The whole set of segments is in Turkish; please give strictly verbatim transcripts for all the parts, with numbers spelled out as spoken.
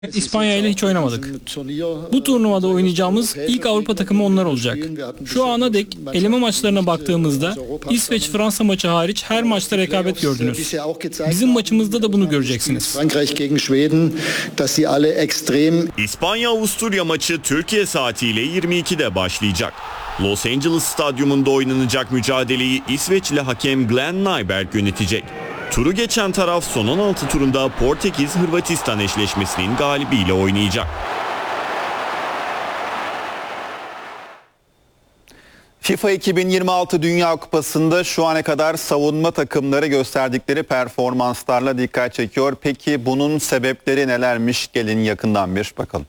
İspanya ile hiç oynamadık. Bu turnuvada oynayacağımız ilk Avrupa takımı onlar olacak. Şu ana dek eleme maçlarına baktığımızda İsveç-Fransa maçı hariç her maçta rekabet gördünüz. Bizim maçımızda da bunu göreceksiniz. İspanya-Avusturya maçı Türkiye saatiyle yirmi ikide başlayacak. Los Angeles Stadyumunda oynanacak mücadeleyi İsveçli hakem Glenn Nyberg yönetecek. Turu geçen taraf son on altı turunda Portekiz-Hırvatistan eşleşmesinin galibiyle oynayacak. FIFA iki bin yirmi altı Dünya Kupası'nda şu ana kadar savunma takımları gösterdikleri performanslarla dikkat çekiyor. Peki bunun sebepleri nelermiş? Gelin yakından bir bakalım.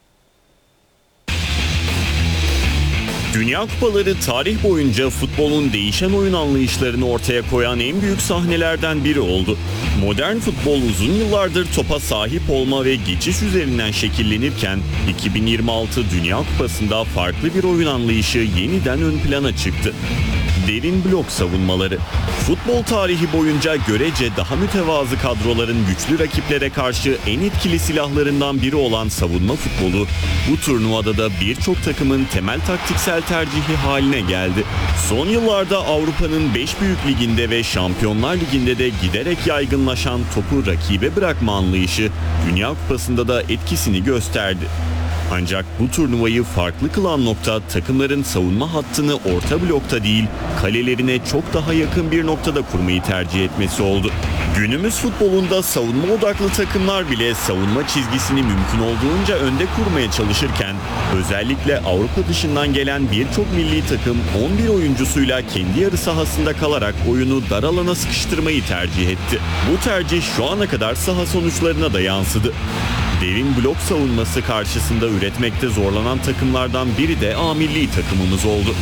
Dünya Kupaları tarih boyunca futbolun değişen oyun anlayışlarını ortaya koyan en büyük sahnelerden biri oldu. Modern futbol uzun yıllardır topa sahip olma ve geçiş üzerinden şekillenirken iki bin yirmi altı Dünya Kupası'nda farklı bir oyun anlayışı yeniden ön plana çıktı. Derin blok savunmaları. Futbol tarihi boyunca görece daha mütevazı kadroların güçlü rakiplere karşı en etkili silahlarından biri olan savunma futbolu, bu turnuvada da birçok takımın temel taktiksel tercihi haline geldi. Son yıllarda Avrupa'nın beş büyük liginde ve Şampiyonlar Ligi'nde de giderek yaygınlaşan topu rakibe bırakma anlayışı Dünya Kupası'nda da etkisini gösterdi. Ancak bu turnuvayı farklı kılan nokta takımların savunma hattını orta blokta değil, kalelerine çok daha yakın bir noktada kurmayı tercih etmesi oldu. Günümüz futbolunda savunma odaklı takımlar bile savunma çizgisini mümkün olduğunca önde kurmaya çalışırken, özellikle Avrupa dışından gelen birçok milli takım on bir oyuncusuyla kendi yarı sahasında kalarak oyunu dar alana sıkıştırmayı tercih etti. Bu tercih şu ana kadar saha sonuçlarına da yansıdı. Derin blok savunması karşısında üretmekte zorlanan takımlardan biri de A milli takımımız oldu.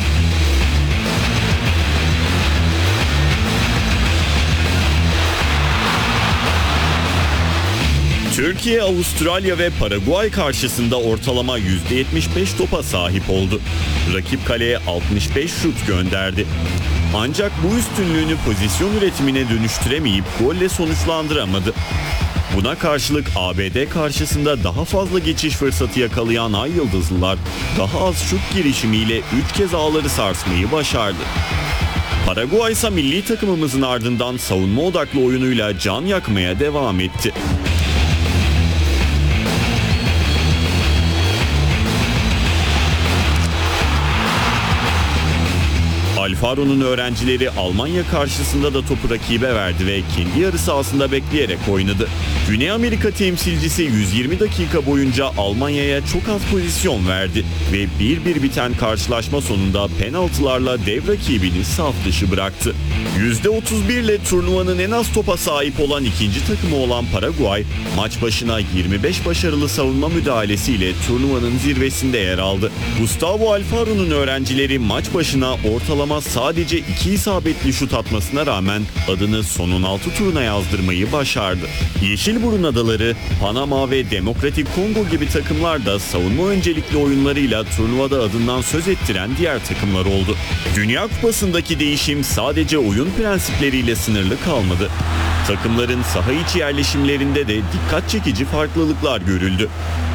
Türkiye, Avustralya ve Paraguay karşısında ortalama yüzde yetmiş beş topa sahip oldu. Rakip kaleye altmış beş şut gönderdi. Ancak bu üstünlüğünü pozisyon üretimine dönüştüremeyip golle sonuçlandıramadı. Buna karşılık A B D karşısında daha fazla geçiş fırsatı yakalayan Ay Yıldızlılar daha az şut girişimiyle üç kez ağları sarsmayı başardı. Paraguay ise milli takımımızın ardından savunma odaklı oyunuyla can yakmaya devam etti. Alfaro'nun öğrencileri Almanya karşısında da topu rakibe verdi ve kendi yarı sahasında bekleyerek oynadı. Güney Amerika temsilcisi yüz yirmi dakika boyunca Almanya'ya çok az pozisyon verdi ve bir bir biten karşılaşma sonunda penaltılarla dev rakibini saf dışı bıraktı. yüzde otuz bir ile turnuvanın en az topa sahip olan ikinci takımı olan Paraguay, maç başına yirmi beş başarılı savunma müdahalesiyle turnuvanın zirvesinde yer aldı. Gustavo Alfaro'nun öğrencileri maç başına ortalama sadece iki isabetli şut atmasına rağmen adını son on altı turuna yazdırmayı başardı. Yeşilburun Adaları, Panama ve Demokratik Kongo gibi takımlar da savunma öncelikli oyunlarıyla turnuvada adından söz ettiren diğer takımlar oldu. Dünya Kupası'ndaki değişim sadece oyun prensipleriyle sınırlı kalmadı. Takımların saha içi yerleşimlerinde de dikkat çekici farklılıklar görüldü.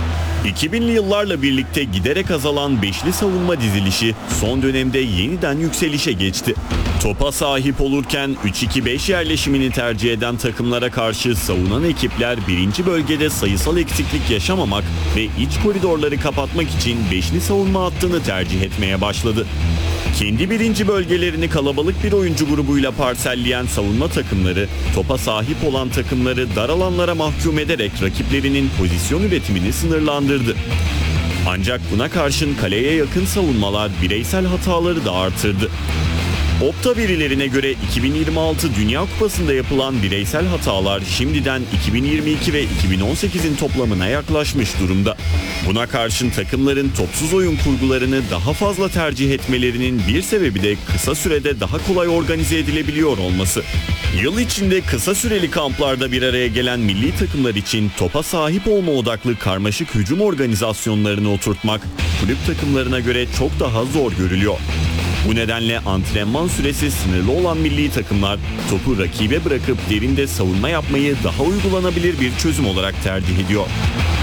iki binli yıllarla birlikte giderek azalan beşli savunma dizilişi son dönemde yeniden yükselişe geçti. Topa sahip olurken üç iki beş yerleşimini tercih eden takımlara karşı savunan ekipler birinci bölgede sayısal eksiklik yaşamamak ve iç koridorları kapatmak için beşli savunma hattını tercih etmeye başladı. Kendi birinci bölgelerini kalabalık bir oyuncu grubuyla parselleyen savunma takımları, topa sahip olan takımları dar alanlara mahkum ederek rakiplerinin pozisyon üretimini sınırlandırdı. Ancak buna karşın kaleye yakın savunmalar bireysel hataları da artırdı. Opta verilerine göre iki bin yirmi altı Dünya Kupası'nda yapılan bireysel hatalar şimdiden iki bin yirmi iki ve iki bin on sekizin toplamına yaklaşmış durumda. Buna karşın takımların topsuz oyun kurgularını daha fazla tercih etmelerinin bir sebebi de kısa sürede daha kolay organize edilebiliyor olması. Yıl içinde kısa süreli kamplarda bir araya gelen milli takımlar için topa sahip olma odaklı karmaşık hücum organizasyonlarını oturtmak kulüp takımlarına göre çok daha zor görülüyor. Bu nedenle antrenman süresi sınırlı olan milli takımlar topu rakibe bırakıp derinde savunma yapmayı daha uygulanabilir bir çözüm olarak tercih ediyor.